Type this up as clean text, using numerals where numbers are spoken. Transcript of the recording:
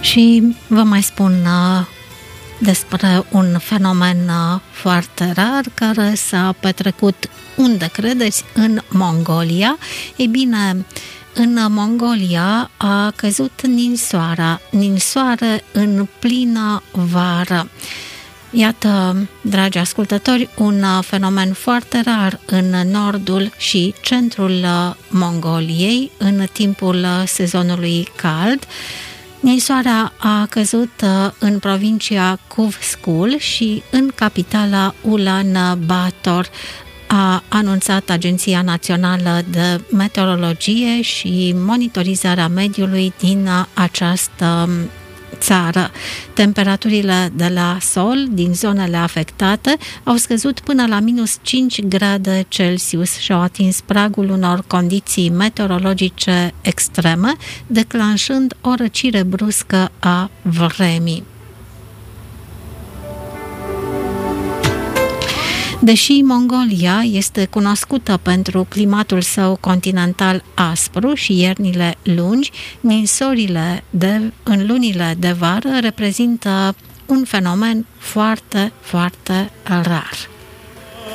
Și vă mai spun despre un fenomen foarte rar care s-a petrecut, unde credeți, în Mongolia. Ei bine, în Mongolia a căzut ninsoare în plină vară. Iată, dragi ascultători, un fenomen foarte rar în nordul și centrul Mongoliei în timpul sezonului cald. Ninsoarea a căzut în provincia Kuvskul și în capitala Ulaanbaatar, a anunțat Agenția Națională de Meteorologie și Monitorizarea Mediului din această țară. Temperaturile de la sol din zonele afectate au scăzut până la minus 5 grade Celsius și au atins pragul unor condiții meteorologice extreme, declanșând o răcire bruscă a vremii. Deși Mongolia este cunoscută pentru climatul său continental aspru și iernile lungi, ninsorile în lunile de vară reprezintă un fenomen foarte, foarte rar.